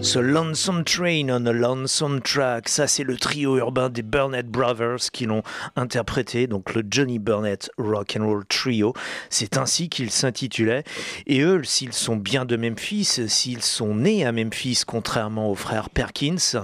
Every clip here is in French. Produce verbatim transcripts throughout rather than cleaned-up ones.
The Lonesome Train on a Lonesome Track, ça c'est le trio urbain des Burnett Brothers qui l'ont interprété, donc le Johnny Burnett Rock and Roll Trio, c'est ainsi qu'ils s'intitulaient. Et eux, s'ils sont bien de Memphis, s'ils sont nés à Memphis, contrairement aux frères Perkins,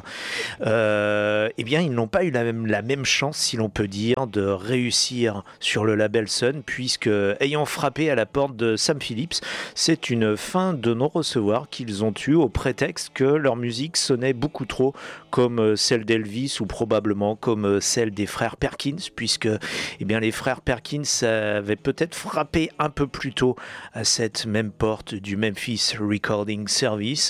euh, eh bien ils n'ont pas eu la même, la même chance, si l'on peut dire, de réussir sur le label Sun, puisque ayant frappé à la porte de Sam Phillips, c'est une fin de non-recevoir qu'ils ont eue au prétexte que leur musique sonnait beaucoup trop comme celle d'Elvis ou probablement comme celle des frères Perkins, puisque eh bien, les frères Perkins avaient peut-être frappé un peu plus tôt à cette même porte du Memphis Recording Service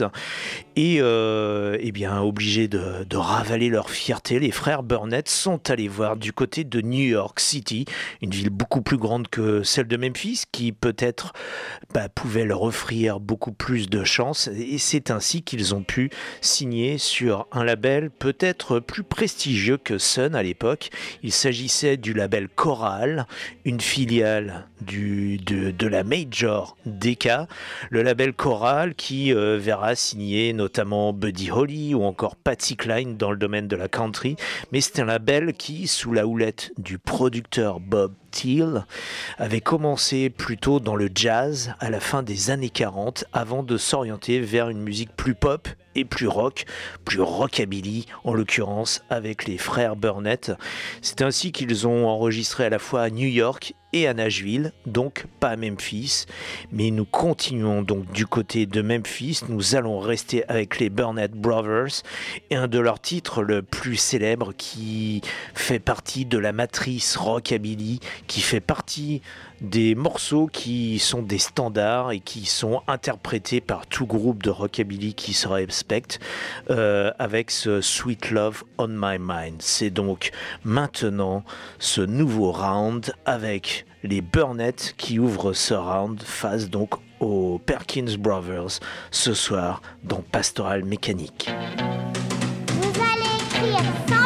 et euh, eh bien, obligés de, de ravaler leur fierté, les frères Burnett sont allés voir du côté de New York City, une ville beaucoup plus grande que celle de Memphis qui peut-être bah, pouvait leur offrir beaucoup plus de chance, et c'est ainsi qu'ils ont pu signer sur un label peut-être plus prestigieux que Sun à l'époque. Il s'agissait du label Choral, une filiale du, de, de la Major Decca, le label Choral qui euh, verra signer notamment Buddy Holly ou encore Patsy Cline dans le domaine de la country, mais c'est un label qui, sous la houlette du producteur Bob Thiel, avait commencé plutôt dans le jazz à la fin des années quarante avant de s'orienter vers une musique plus pop et plus rock, plus rockabilly en l'occurrence avec les frères Burnett. C'est ainsi qu'ils ont enregistré à la fois à New York et à Nashville, donc pas à Memphis, mais nous continuons donc du côté de Memphis, nous allons rester avec les Burnett Brothers et un de leurs titres le plus célèbre qui fait partie de la matrice rockabilly, qui fait partie des morceaux qui sont des standards et qui sont interprétés par tout groupe de rockabilly qui se respecte, euh, avec ce Sweet Love on My Mind. C'est donc maintenant ce nouveau round avec les Burnett qui ouvrent ce round face donc aux Perkins Brothers ce soir dans Pastoral Mécanique. Vous allez écrire ça.